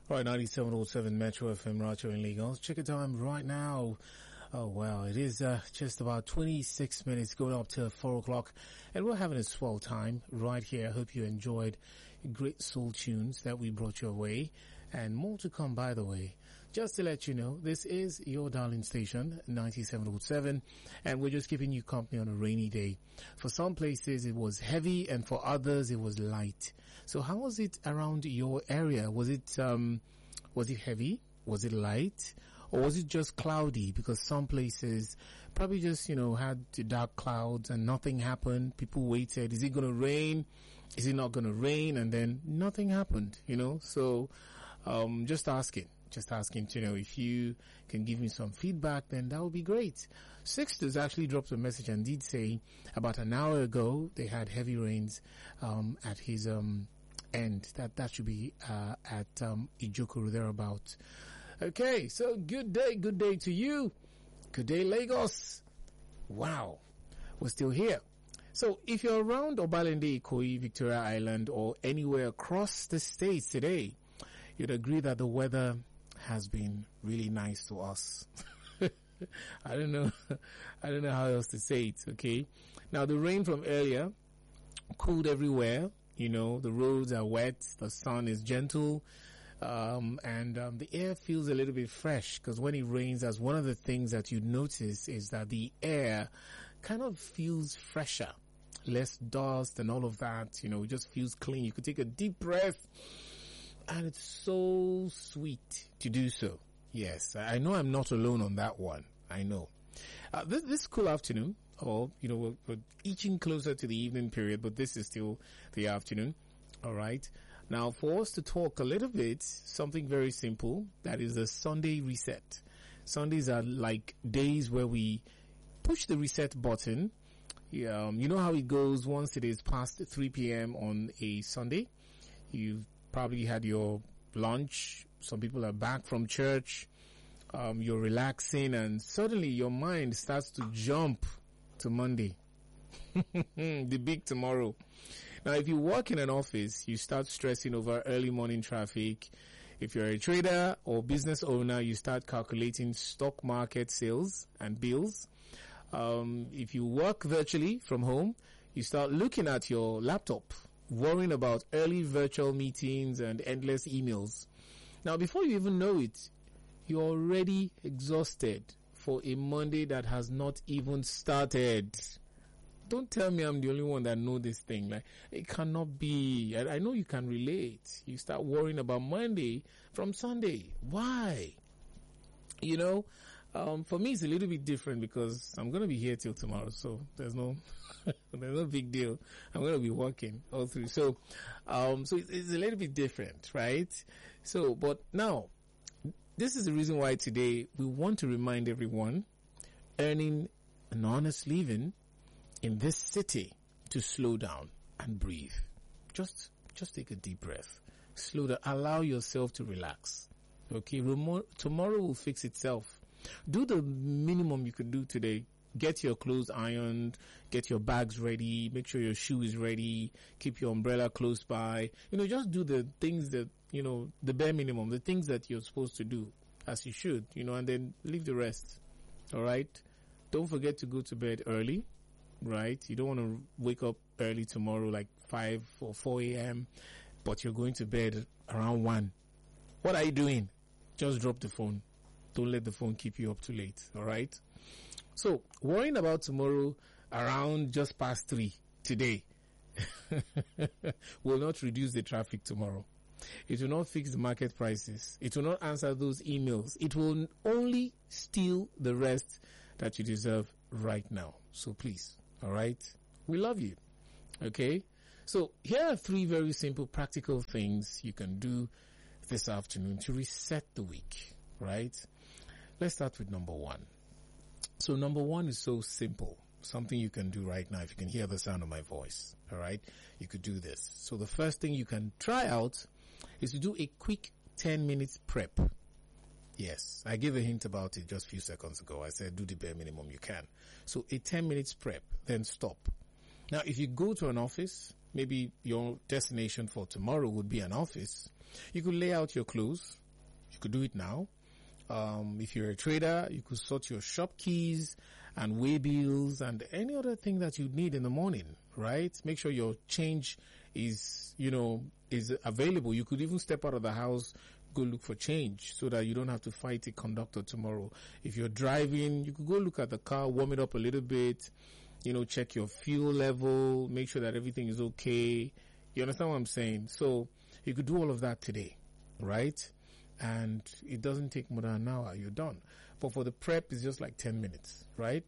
Right, 97.7 Metro FM, Racho in Lagos. Check the time right now. Oh, wow. It is just about 26 minutes going up to 4 o'clock. And we're having a swell time right here. I hope you enjoyed great soul tunes that we brought your way. And more to come, by the way. Just to let you know, this is your darling station, 97.7. And we're just keeping you company on a rainy day. For some places, it was heavy. And for others, it was light. So how was it around your area? Was it heavy? Was it light? Or was it just cloudy? Because some places probably just, had dark clouds and nothing happened. People waited. Is it going to rain? Is it not going to rain? And then nothing happened, So, just asking if you can give me some feedback, then that would be great. Sixtus actually dropped a message and did say about an hour ago they had heavy rains, at his, end. That should be, at, Ijokoro thereabout. Okay, so good day to you. Good day, Lagos. Wow, we're still here. So if you're around Obalende, Ikoyi, Victoria Island, or anywhere across the states today, you'd agree that the weather has been really nice to us. I don't know how else to say it, okay? Now, the rain from earlier cooled everywhere. The roads are wet, the sun is gentle. And the air feels a little bit fresh because when it rains, that's one of the things that you notice is that the air kind of feels fresher, less dust and all of that. It just feels clean. You could take a deep breath and it's so sweet to do so. Yes, I know I'm not alone on that one. I know. This cool afternoon, we're inching closer to the evening period, but this is still the afternoon. All right. Now, for us to talk a little bit, something very simple, that is a Sunday reset. Sundays are like days where we push the reset button. You know how it goes once it is past 3 p.m. on a Sunday. You've probably had your lunch. Some people are back from church. You're relaxing and suddenly your mind starts to jump to Monday. The big tomorrow. Now, if you work in an office, you start stressing over early morning traffic. If you're a trader or business owner, you start calculating stock market sales and bills. If you work virtually from home, you start looking at your laptop, worrying about early virtual meetings and endless emails. Now, before you even know it, you're already exhausted for a Monday that has not even started. Don't tell me I'm the only one that know this thing. Like, it cannot be. I know you can relate. You start worrying about Monday from Sunday. Why? For me, it's a little bit different because I'm going to be here till tomorrow. So there's no big deal. I'm going to be working all through. So it's a little bit different, right? So, but now, this is the reason why today we want to remind everyone earning an honest living in this city to slow down and breathe. Just take a deep breath. Slow down. Allow yourself to relax. Okay? Tomorrow will fix itself. Do the minimum you can do today. Get your clothes ironed. Get your bags ready. Make sure your shoe is ready. Keep your umbrella close by. Just do the things that, the bare minimum. The things that you're supposed to do as you should, and then leave the rest. All right? Don't forget to go to bed early. Right? You don't want to wake up early tomorrow like 5 or 4 a.m. but you're going to bed around 1. What are you doing? Just drop the phone. Don't let the phone keep you up too late. All right? So, worrying about tomorrow around just past 3 today will not reduce the traffic tomorrow. It will not fix the market prices. It will not answer those emails. It will only steal the rest that you deserve right now. So please. All right. We love you. Okay. So here are 3 very simple practical things you can do this afternoon to reset the week. Right. Let's start with number 1. So number 1 is so simple. Something you can do right now. If you can hear the sound of my voice. All right. You could do this. So the first thing you can try out is to do a quick 10 minutes prep. Yes, I gave a hint about it just a few seconds ago. I said do the bare minimum you can. So a 10 minutes prep, then stop. Now, if you go to an office, maybe your destination for tomorrow would be an office. You could lay out your clothes. You could do it now. If you're a trader, you could sort your shop keys and weigh bills and any other thing that you need in the morning, right? Make sure your change is available. You could even step out of the house, go look for change so that you don't have to fight a conductor tomorrow. If you're driving, you could go look at the car, warm it up a little bit, check your fuel level, make sure that everything is okay. You understand what I'm saying? So you could do all of that today, right? And it doesn't take more than an hour. You're done. But for the prep, it's just like 10 minutes, right?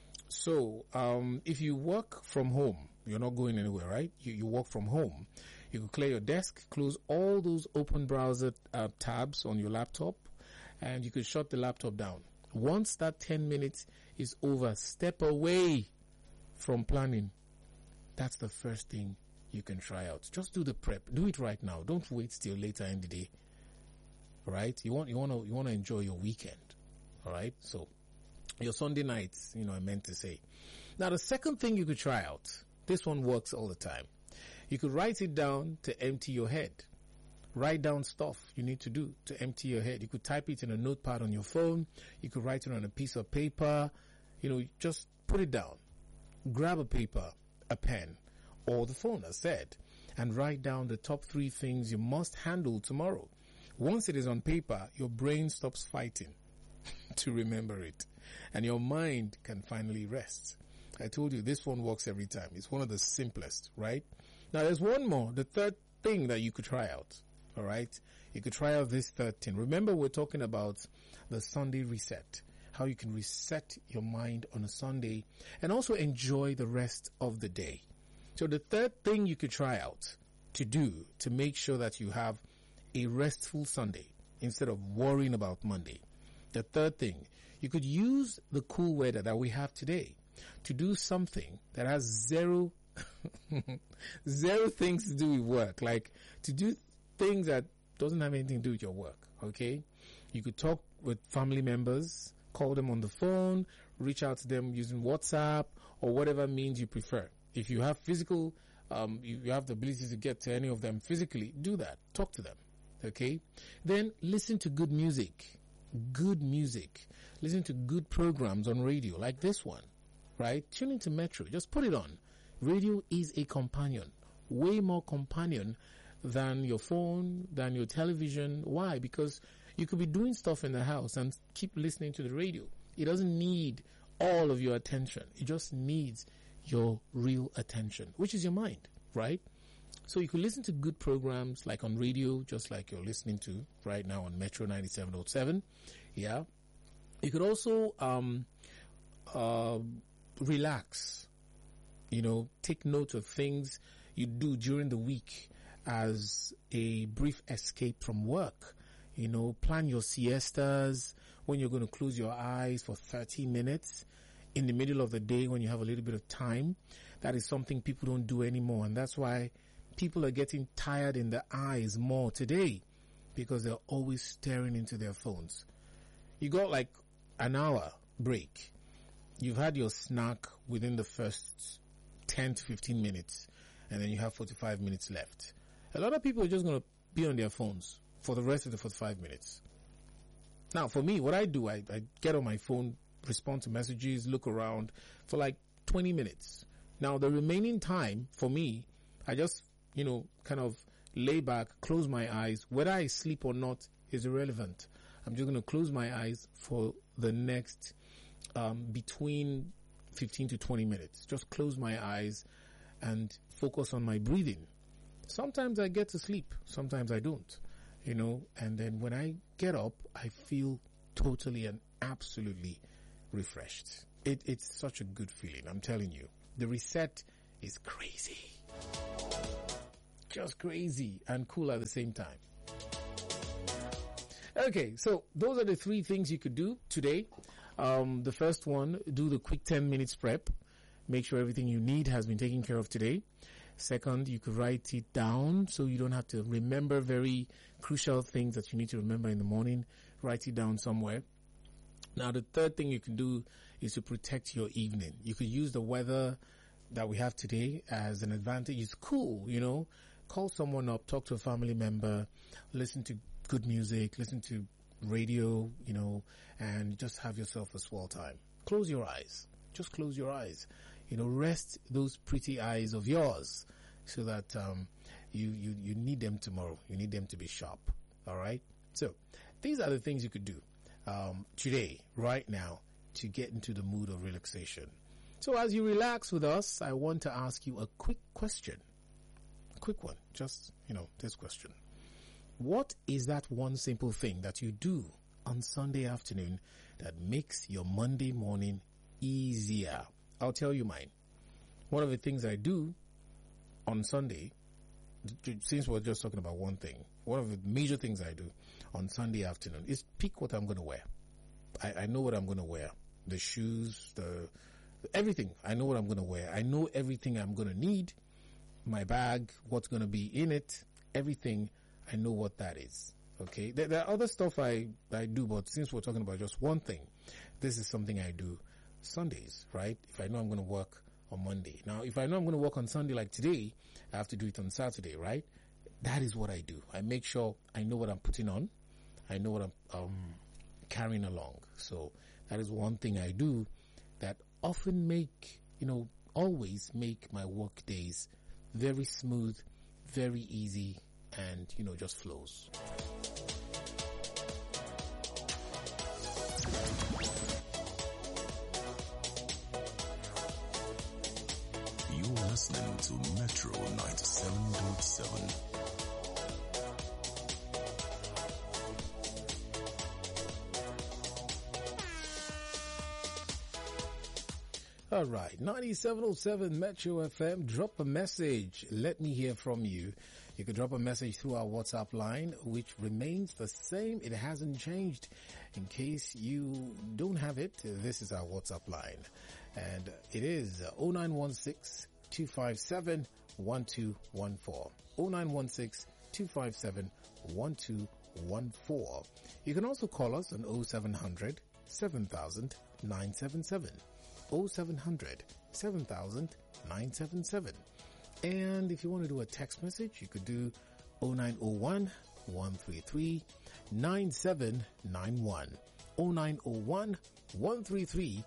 So if you work from home, you're not going anywhere, right? You work from home. You can clear your desk, close all those open browser tabs on your laptop, and you could shut the laptop down. Once that 10 minutes is over, step away from planning. That's the first thing you can try out. Just do the prep. Do it right now. Don't wait till later in the day. All right? You want to enjoy your weekend. All right? So your Sunday nights, I meant to say. Now the second thing you could try out. This one works all the time. You could write it down to empty your head. Write down stuff you need to do to empty your head. You could type it in a notepad on your phone. You could write it on a piece of paper. Just put it down. Grab a paper, a pen, or the phone, as said, and write down the top 3 things you must handle tomorrow. Once it is on paper, your brain stops fighting to remember it, and your mind can finally rest. I told you this one works every time. It's one of the simplest, right? Now there's one more, the third thing that you could try out, all right? You could try out this third thing. Remember, we're talking about the Sunday reset, how you can reset your mind on a Sunday and also enjoy the rest of the day. So the third thing you could try out to do to make sure that you have a restful Sunday instead of worrying about Monday. The third thing, you could use the cool weather that we have today to do something that has zero things to do with work, like to do things that doesn't have anything to do with your work, okay? You could talk with family members, call them on the phone, reach out to them using WhatsApp or whatever means you prefer. If you have physical, you have the ability to get to any of them physically, do that. Talk to them, okay? Then listen to good music. Good music. Listen to good programs on radio like this one, right? Tune into Metro. Just put it on. Radio is a companion. Way more companion than your phone, than your television. Why? Because you could be doing stuff in the house and keep listening to the radio. It doesn't need all of your attention. It just needs your real attention, which is your mind, right? So you could listen to good programs like on radio, just like you're listening to right now on Metro 97.7. Yeah. You could also relax, take note of things you do during the week as a brief escape from work. Plan your siestas when you're going to close your eyes for 30 minutes in the middle of the day when you have a little bit of time. That is something people don't do anymore. And that's why people are getting tired in the eyes more today, because they're always staring into their phones. You got like an hour break. You've had your snack within the first 10 to 15 minutes, and then you have 45 minutes left. A lot of people are just going to be on their phones for the rest of the 45 minutes. Now, for me, what I do, I get on my phone, respond to messages, look around for like 20 minutes. Now, the remaining time, for me, I just, kind of lay back, close my eyes. Whether I sleep or not is irrelevant. I'm just going to close my eyes for the next between 15 to 20 minutes. Just close my eyes and focus on my breathing. Sometimes I get to sleep. Sometimes I don't, and then when I get up, I feel totally and absolutely refreshed. It's such a good feeling. I'm telling you, the reset is crazy. Just crazy and cool at the same time. Okay, so those are the 3 things you could do today. The first one, do the quick 10 minutes prep. Make sure everything you need has been taken care of today. Second, you could write it down so you don't have to remember very crucial things that you need to remember in the morning. Write it down somewhere. Now, the third thing you can do is to protect your evening. You could use the weather that we have today as an advantage is cool, you know. Call someone up, talk to a family member, listen to good music, listen to radio, you know, and just have yourself a swell time. Close your eyes. Just close your eyes. You know, rest those pretty eyes of yours so that you need them tomorrow. You need them to be sharp. All right? So, these are the things you could do today, right now, to get into the mood of relaxation. So, as you relax with us, I want to ask you a quick question. A quick one. Just, you know, this question. What is that one simple thing that you do on Sunday afternoon that makes your Monday morning easier? I'll tell you mine. One of the things I do on Sunday, since we're just talking about one thing, one of the major things I do on Sunday afternoon is pick what I'm going to wear. I know what I'm going to wear. The shoes, everything. I know what I'm going to wear. I know everything I'm going to need. My bag, what's going to be in it, everything. I know what that is. Okay. There are other stuff I do, but since we're talking about just one thing, this is something I do Sundays, right? If I know I'm going to work on Monday. Now, if I know I'm going to work on Sunday like today, I have to do it on Saturday, right? That is what I do. I make sure I know what I'm putting on. I know what I'm carrying along. So that is one thing I do that often always make my work days very smooth, very easy, and, just flows. You're listening to Metro 97.7. All right, 97.7 Metro FM. Drop a message. Let me hear from you. You can drop a message through our WhatsApp line, which remains the same. It hasn't changed. In case you don't have it, this is our WhatsApp line. And it is 0916-257-1214. 0916-257-1214. You can also call us on 0700 7000 977. 0700 7000 977. And if you want to do a text message, you could do 0901 133 9791. 0901 133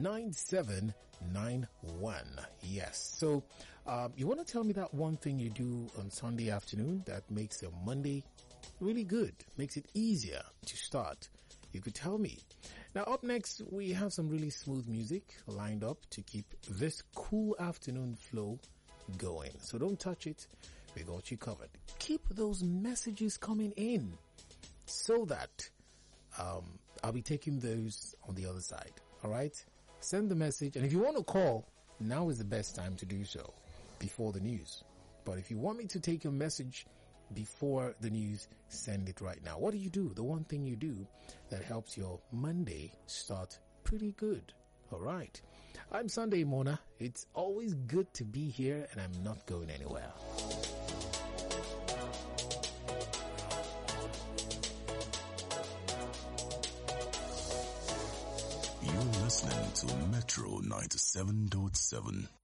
9791. Yes. So, you want to tell me that one thing you do on Sunday afternoon that makes your Monday really good, makes it easier to start. You could tell me. Now, up next, we have some really smooth music lined up to keep this cool afternoon flow going. So don't touch it. We got you covered. Keep those messages coming in so that I'll be taking those on the other side. All right? Send the message. And if you want to call, now is the best time to do so before the news. But if you want me to take your message before the news, send it right now. What do? The one thing you do that helps your Monday start pretty good. All right. I'm Sunday Mona. It's always good to be here, and I'm not going anywhere. You're listening to Metro 97.7.